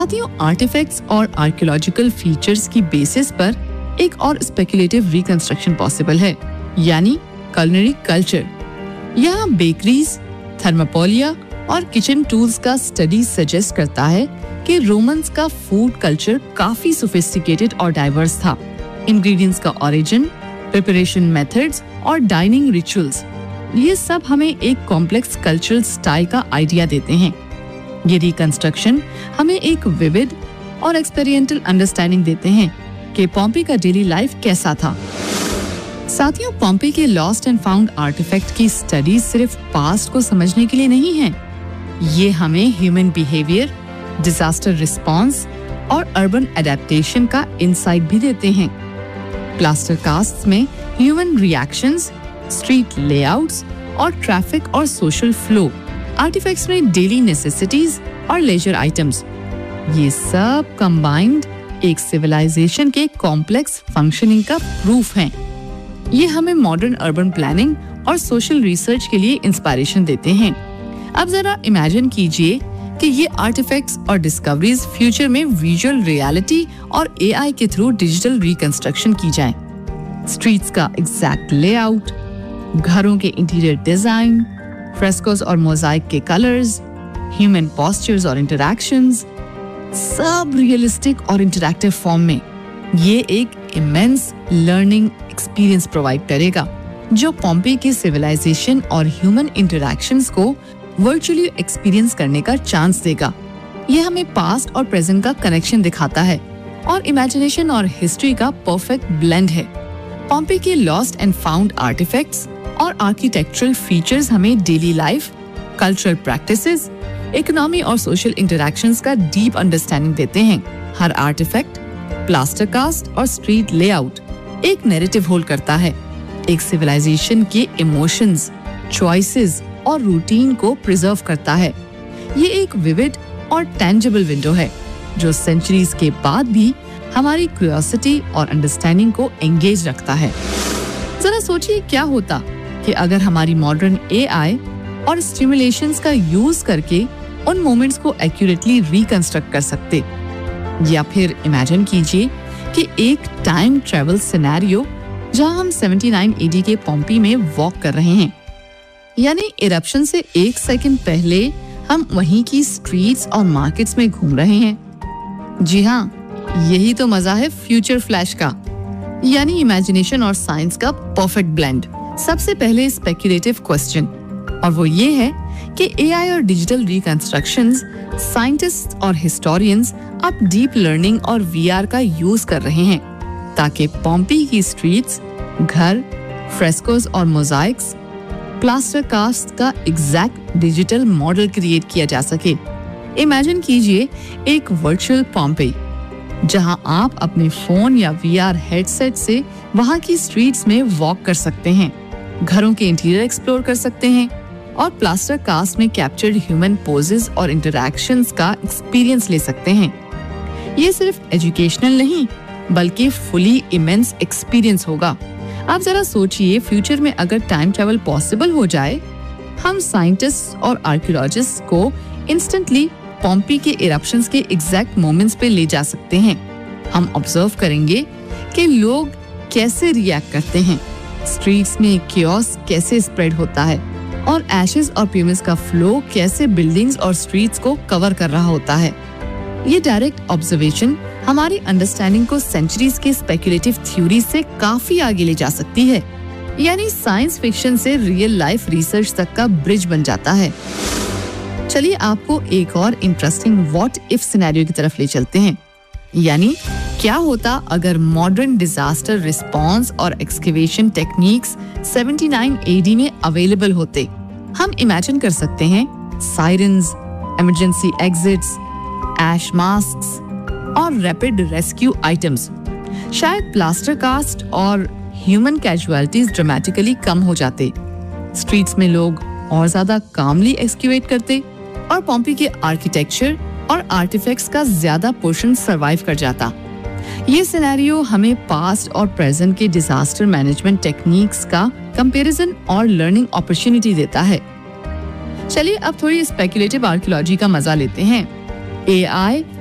साथियों, आर्टिफैक्ट्स और archaeological features की बेसिस पर एक और स्पेकुलेटिव रिकंस्ट्रक्शन पॉसिबल है, यानी culinary कल्चर। यहाँ बेकरीज, थर्मापोलिया और किचन टूल्स का स्टडी सजेस्ट करता है कि रोमन्स का फूड कल्चर काफी सोफिस्टिकेटेड और डाइवर्स था। इंग्रेडिएंट्स का ओरिजिन, प्रिपरेशन मेथड्स और डाइनिंग रिचुअल्स, ये सब हमें एक कॉम्प्लेक्स कल्चरल स्टाइल का आइडिया देते हैं। ये रिकंस्ट्रक्शन हमें एक विविड और एक्सपेरिमेंटल अंडरस्टैंडिंग देते हैं कि पॉम्पी का डेली लाइफ कैसा था। साथियों, पॉम्पी के लॉस्ट एंड फाउंड आर्टिफैक्ट की स्टडी सिर्फ पास्ट को समझने के लिए नहीं है, ये हमें ह्यूमन बिहेवियर, डिजास्टर रिस्पॉन्स और अर्बन एडेप्टेशन का इंसाइट भी देते हैं। प्लास्टर कास्ट्स में ह्यूमन रिएक्शंस, स्ट्रीट लेआउट्स और ट्रैफिक और सोशल फ्लो, आर्टिफैक्ट्स में डेली नेसेसिटीज और लेजर आइटम्स, ये सब कंबाइंड एक सिविलाइजेशन के कॉम्प्लेक्स फंक्शनिंग का प्रूफ हैं। ये हमें मॉडर्न अर्बन प्लानिंग और सोशल रिसर्च के लिए इंस्पिरेशन देते हैं। अब जरा इमेजिन कीजिए कि ये आर्टिफैक्ट्स और डिस्कवरीज फ्यूचर में विजुअल रियलिटी और एआई के थ्रू डिजिटल रिकंस्ट्रक्शन की जाए। स्ट्रीट्स का एग्जैक्ट लेआउट, घरों के इंटीरियर डिजाइन, फ्रेस्कोस और मोजाइक के कलर्स, ह्यूमन पोस्चर्स और इंटरैक्शंस, सब रियलिस्टिक और इंटरैक्टिव फॉर्म में। ये एक इमेंस लर्निंग एक्सपीरियंस प्रोवाइड करेगा जो पॉम्पी के सिविलाइजेशन और ह्यूमन इंटरैक्शंस को वर्चुअली एक्सपीरियंस करने का चांस देगा। ये हमें पास्ट और प्रेजेंट का कनेक्शन दिखाता है और इमेजिनेशन और हिस्ट्री का परफेक्ट ब्लेंड है। पॉम्पी के लॉस्ट एंड फाउंड आर्टिफैक्ट्स और आर्किटेक्चरल फीचर्स हमें daily life, cultural practices, economy और सोशल इंटरैक्शंस का डीप अंडरस्टैंडिंग देते हैं। हर आर्टिफैक्ट, प्लास्टर कास्ट और स्ट्रीट लेआउट एक नैरेटिव होल्ड करता है, एक सिविलाइजेशन के इमोशंस, चॉइसेस और रूटीन को प्रिजर्व करता है। ये एक विविड और टेंजिबल विंडो है जो सेंचुरीज के बाद भी हमारी क्यूरियोसिटी और अंडरस्टैंडिंग को एंगेज रखता है। जरा सोचिए क्या होता कि अगर हमारी मॉडर्न एआई और स्टिमुलेशंस का यूज करके उन मोमेंट्स को एक्यूरेटली रिकंस्ट्रक्ट कर सकते। या फिर इमेजिन कीजिए कि एक टाइम ट्रेवल सिनेरियो जहां हम 79 एडी के पॉम्पी में वॉक कर रहे हैं, यानी इरप्शन से 1 सेकंड पहले हम वहीं की स्ट्रीट्स और मार्केट्स में घूम रहे हैं। जी हाँ, यही तो मजा है फ्यूचर फ्लैश का, यानी इमेजिनेशन और साइंस का परफेक्ट ब्लेंड। सबसे पहले स्पेक्युलेटिव क्वेश्चन, और वो ये है कि एआई और डिजिटल रिकंस्ट्रक्शंस, साइंटिस्ट और हिस्टोरियंस अब डीप लर्निंग और वीआर का यूज कर रहे हैं ताकि पॉम्पी की स्ट्रीट्स, घर, फ्रेस्कोस और मोजाइक्स, प्लास्टर कास्ट का एग्जैक्ट डिजिटल मॉडल क्रिएट किया जा सके। इमेजिन कीजिए एक वर्चुअल पॉम्पी जहां आप अपने फोन या वीआर हेडसेट से वहां की स्ट्रीट्स में वॉक कर सकते हैं, घरों के इंटीरियर एक्सप्लोर कर सकते हैं और प्लास्टर कास्ट में कैप्चर्ड ह्यूमन पोजेस और इंटरैक्शंस का एक्सपीरियंस ले सकते हैं। ये सिर्फ एजुकेशनल नहीं बल्कि फुली इमेंस एक्सपीरियंस होगा। आप जरा सोचिए, फ्यूचर में अगर टाइम ट्रैवल पॉसिबल हो जाए, हम साइंटिस्ट और आर्कियोलॉजिस्ट को इंस्टेंटली पॉम्पी के इरप्शंस के एग्जैक्ट मोमेंट्स पे ले जा सकते हैं। हम ऑब्जर्व करेंगे कि लोग कैसे रिएक्ट करते हैं, स्ट्रीट्स में कियोस कैसे स्प्रेड होता है और एशेस और प्यूमिस का फ्लो कैसे बिल्डिंग्स और स्ट्रीट्स को कवर कर रहा होता है। ये डायरेक्ट ऑब्जर्वेशन हमारी अंडरस्टैंडिंग को सेंचुरीज के स्पेकुलेटिव थ्योरीज से काफी आगे ले जा सकती है, यानी साइंस फिक्शन से रियल लाइफ रिसर्च तक का ब्रिज बन जाता है। चलिए आपको एक और इंटरेस्टिंग व्हाट इफ सिनेरियो की तरफ ले चलते हैं, यानी क्या होता अगर मॉडर्न डिजास्टर रिस्पॉन्स और एक्सकेवेशन टेक्निक्स 79 एडी में अवेलेबल होते। हम इमेजिन कर सकते हैं साइरन्स, इमरजेंसी एग्जिट्स, ऐश मास्क्स और रैपिड रेस्क्यू आइटम्स। शायद प्लास्टर कास्ट और ह्यूमन कैजुअलिटीज ड्रामेटिकली कम हो जाते, स्ट्रीट्स में लोग और ज्यादा कामली एक्सक्यूवेट करते और पॉम्पी के आर्किटेक्चर और आर्टिफैक्ट्स का ज्यादा पोर्शन सरवाइव कर जाता। ये सिनेरियो हमें पास्ट और प्रेजेंट के डिजास्टर मैनेजमेंट टेक्निक्स का कंपैरिजन और लर्निंग अपॉर्चुनिटी देता है। चलिए अब थोड़ी स्पेकुलेटिव आर्कियोलॉजी का मजा लेते हैं। एआई